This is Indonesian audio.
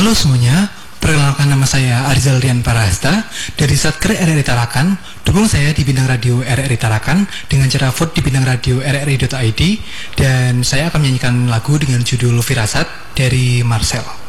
Halo semuanya, perkenalkan nama saya Arizal Rian Parahasta dari Satker RRI Tarakan. Dukung saya di bidang radio RRI Tarakan dengan cara vote di bidang radio rri.id, dan saya akan menyanyikan lagu dengan judul Firasat dari Marcel.